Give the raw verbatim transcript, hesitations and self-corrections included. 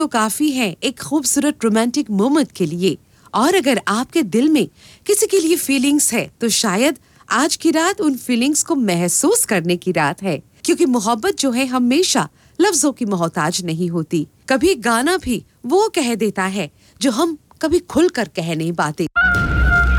तो काफी है एक खूबसूरत रोमांटिक मोमेंट के लिए। और अगर आपके दिल में किसी के लिए फीलिंग्स है तो शायद आज की रात उन फीलिंग्स को महसूस करने की रात है, क्योंकि मोहब्बत जो है हमेशा लफ्जों की मोहताज नहीं होती। कभी गाना भी वो कह देता है जो हम कभी खुलकर कह नहीं पाते।